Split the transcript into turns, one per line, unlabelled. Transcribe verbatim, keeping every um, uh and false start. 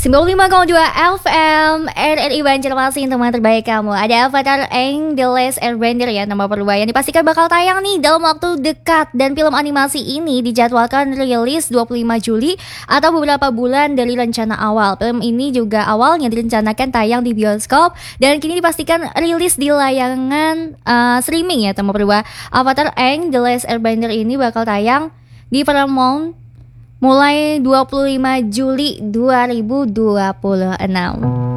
sembilan puluh lima koma dua F M R R I Banjarmasin, teman terbaik kamu. Ada Avatar Aang The Last Airbender ya, nomor kedua yang dipastikan bakal tayang nih dalam waktu dekat. Dan film animasi ini dijadwalkan rilis dua puluh lima Juli atau beberapa bulan dari rencana awal. Film ini juga awalnya direncanakan tayang di bioskop dan kini dipastikan rilis di layangan uh, streaming ya, teman kedua. Avatar Aang The Last Airbender ini bakal tayang di Paramount mulai dua puluh lima Juli dua ribu dua puluh enam.